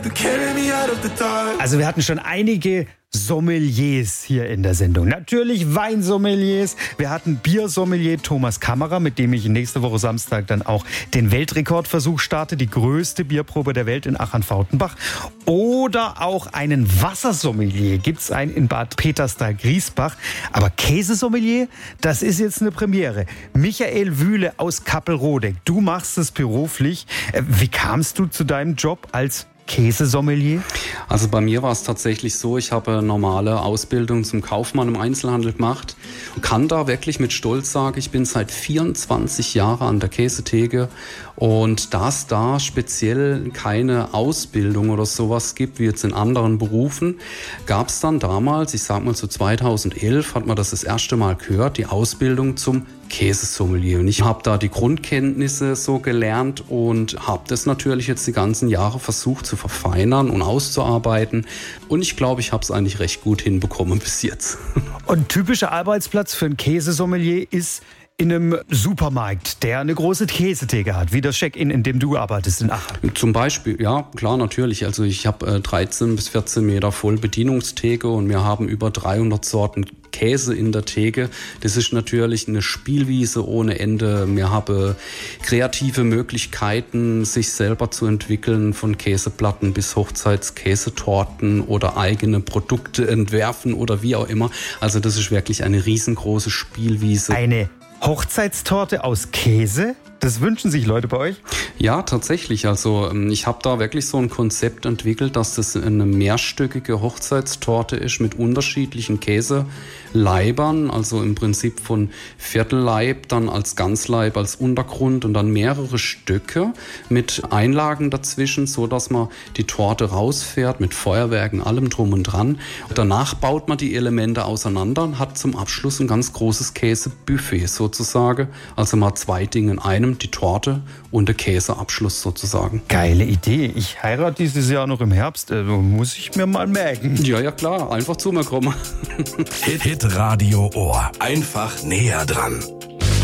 Also wir hatten schon einige Sommeliers hier in der Sendung. Natürlich Weinsommeliers. Wir hatten Biersommelier Thomas Kammerer, mit dem ich nächste Woche Samstag dann auch den Weltrekordversuch starte, die größte Bierprobe der Welt in Achern-Fautenbach. Oder auch einen Wassersommelier. Gibt's einen in Bad Peterstal-Griesbach. Aber Käsesommelier, das ist jetzt eine Premiere. Michael Wühle aus Kappelrodeck. Du machst es beruflich. Wie kamst du zu deinem Job als Käsesommelier? Also bei mir war es tatsächlich so, ich habe eine normale Ausbildung zum Kaufmann im Einzelhandel gemacht und kann da wirklich mit Stolz sagen, ich bin seit 24 Jahren an der Käsetheke, und da es da speziell keine Ausbildung oder sowas gibt, wie jetzt in anderen Berufen, gab es dann damals, ich sag mal so 2011, hat man das erste Mal gehört, die Ausbildung zum Käsesommelier. Und ich habe da die Grundkenntnisse so gelernt und habe das natürlich jetzt die ganzen Jahre versucht zu verfeinern und auszuarbeiten. Und ich glaube, ich habe es eigentlich recht gut hinbekommen bis jetzt. Und ein typischer Arbeitsplatz für einen Käsesommelier ist in einem Supermarkt, der eine große Käsetheke hat, wie das Check-in, in dem du arbeitest in Aachen. Zum Beispiel, ja, klar, natürlich. Also ich habe 13 bis 14 Meter voll Bedienungstheke und wir haben über 300 Sorten Käse in der Theke. Das ist natürlich eine Spielwiese ohne Ende. Wir haben kreative Möglichkeiten, sich selber zu entwickeln, von Käseplatten bis Hochzeitskäsetorten oder eigene Produkte entwerfen oder wie auch immer. Also das ist wirklich eine riesengroße Spielwiese. Eine Hochzeitstorte aus Käse? Das wünschen sich Leute bei euch? Ja, tatsächlich. Also ich habe da wirklich so ein Konzept entwickelt, dass das eine mehrstöckige Hochzeitstorte ist mit unterschiedlichen Käseleibern. Also im Prinzip von Viertelleib, dann als Ganzleib, als Untergrund und dann mehrere Stücke mit Einlagen dazwischen, so dass man die Torte rausfährt mit Feuerwerken, allem drum und dran. Danach baut man die Elemente auseinander und hat zum Abschluss ein ganz großes Käsebuffet sozusagen. Also mal zwei Dinge in einem, die Torte und der Käseabschluss sozusagen. Geile Idee. Ich heirate dieses Jahr noch im Herbst. Muss ich mir mal merken. Ja, klar. Einfach zu mir kommen. Hit Radio Ohr. Einfach näher dran.